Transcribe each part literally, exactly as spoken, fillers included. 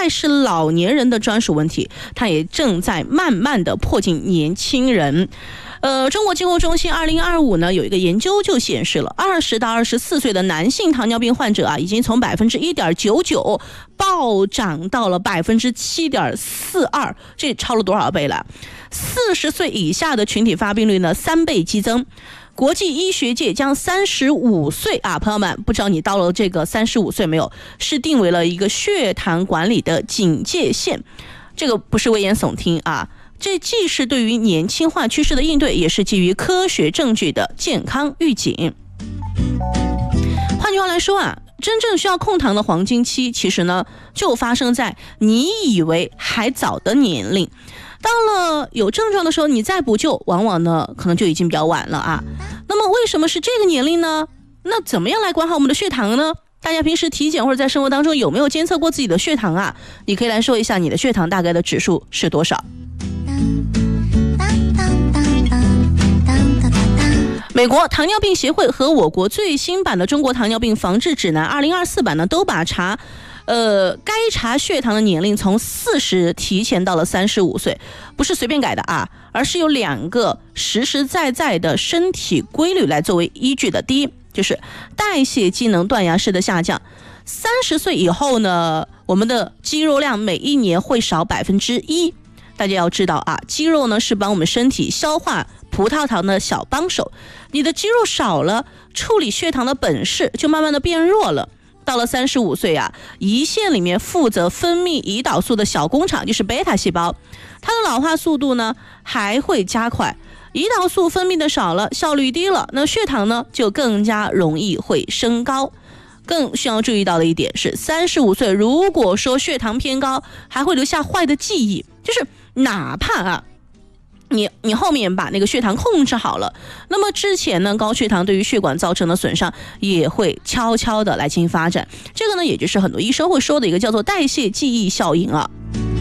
再是老年人的专属问题，它也正在慢慢的迫近年轻人。呃，中国疾控中心二零二五呢有一个研究就显示了，二十到二十四岁的男性糖尿病患者啊，已经从百分之一点九九暴涨到了百分之七点四二，这超了多少倍了？四十岁以下的群体发病率呢三倍激增。国际医学界将三十五岁啊，朋友们，不知道你到了这个三十五岁没有？是定为了一个血糖管理的警戒线，这个不是危言耸听啊。这既是对于年轻化趋势的应对，也是基于科学证据的健康预警。换句话来说啊，真正需要控糖的黄金期，其实呢就发生在你以为还早的年龄。到了有症状的时候，你再补救，往往呢可能就已经比较晚了啊。那么为什么是这个年龄呢？那怎么样来管好我们的血糖呢？大家平时体检或者在生活当中有没有监测过自己的血糖啊？你可以来说一下你的血糖大概的指数是多少。美国糖尿病协会和我国最新版的中国糖尿病防治指南二零二四版呢，都把查呃该查血糖的年龄从四十提前到了三十五岁，不是随便改的啊，而是有两个实实在在的身体规律来作为依据的。第一，就是代谢机能断崖式的下降，三十岁以后呢，我们的肌肉量每一年会少百分之一。大家要知道啊，肌肉呢是帮我们身体消化葡萄糖的小帮手，你的肌肉少了，处理血糖的本事就慢慢的变弱了。到了三十五岁啊，胰腺里面负责分泌胰岛素的小工厂就是贝塔细胞，它的老化速度呢还会加快，胰岛素分泌的少了，效率低了，那血糖呢就更加容易会升高。更需要注意到的一点是，三十五岁如果说血糖偏高，还会留下坏的记忆，就是哪怕啊你你后面把那个血糖控制好了，那么之前呢高血糖对于血管造成的损伤也会悄悄的来进行发展。这个呢也就是很多医生会说的一个叫做代谢记忆效应啊。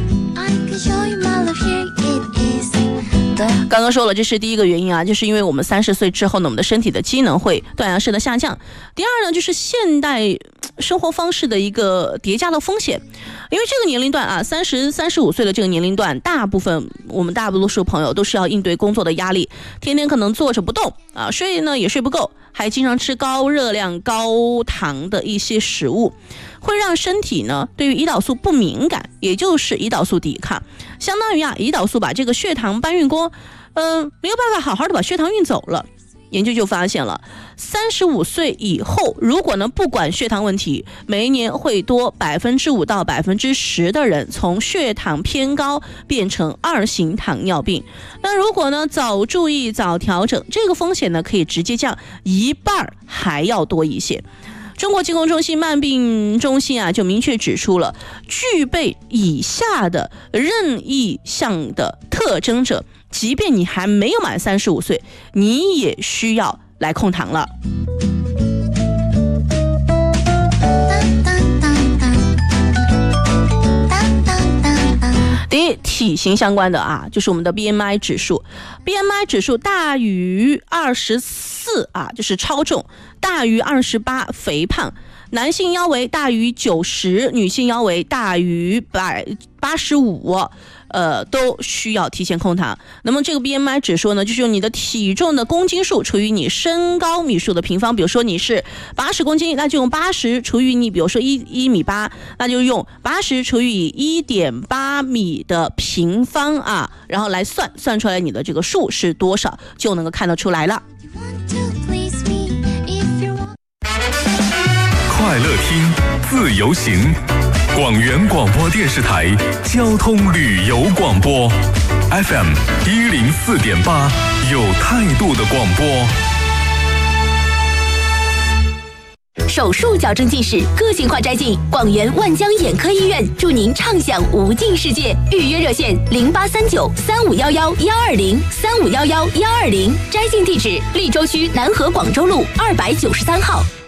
刚刚说了，这是第一个原因啊，就是因为我们三十岁之后呢，我们的身体的机能会断崖式的下降。第二呢，就是现代生活方式的一个叠加的风险。因为这个年龄段啊，三十、三十五岁的这个年龄段，大部分我们大多数朋友都是要应对工作的压力，天天可能坐着不动啊，睡呢也睡不够，还经常吃高热量、高糖的一些食物，会让身体呢对于胰岛素不敏感，也就是胰岛素抵抗，相当于啊胰岛素把这个血糖搬运工，嗯、呃，没有办法好好的把血糖运走了。研究就发现了，三十五岁以后，如果呢不管血糖问题，每一年会多百分之五到百分之十的人从血糖偏高变成二型糖尿病。那如果呢早注意早调整，这个风险呢可以直接降一半还要多一些。中国疾控中心慢病中心啊就明确指出了，具备以下的任意项的特征者，即便你还没有满三十五岁，你也需要来控糖了。第一，体型相关的啊，就是我们的 B M I 指数 ，B M I 指数大于二十四啊，就是超重；大于二十八，肥胖。男性腰围大于九十，女性腰围大于百八十五，呃，都需要提前控糖。那么这个 B M I 指数呢，就是用你的体重的公斤数除以你身高米数的平方。比如说你是八十公斤，那就用八十除以你，比如说一一米八，那就用八十除以一点八米的平方啊，然后来算算出来你的这个数是多少，就能够看得出来了。 快乐听，自由行，广元广播电视台交通旅游广播 F M 一零四点八，有态度的广播。 手术矫正近视，个性化摘镜，广元万江眼科医院祝您畅享无尽世界。预约热线零八三九三五幺幺幺二零三五幺幺幺二零，摘镜地址利州区南河广州路二百九十三号。